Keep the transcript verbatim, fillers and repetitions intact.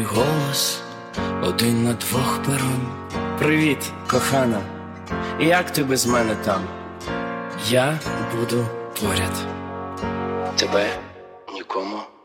голос, один на двох перон. Привіт, кохана, як ти без мене там? Я буду поряд. Тебе нікому